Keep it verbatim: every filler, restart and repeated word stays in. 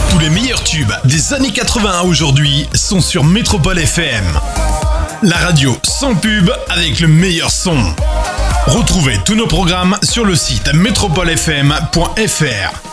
Tous les meilleurs tubes des années quatre-vingts à aujourd'hui sont sur Métropole F M. La radio sans pub avec le meilleur son. Retrouvez tous nos programmes sur le site métropole f m point f r.